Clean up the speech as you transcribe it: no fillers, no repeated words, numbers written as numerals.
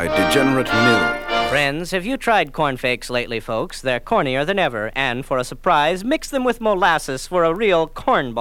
by Degenerate Mill. Friends, have you tried cornflakes lately, folks? They're cornier than ever, and for a surprise, mix them with molasses for a real cornball.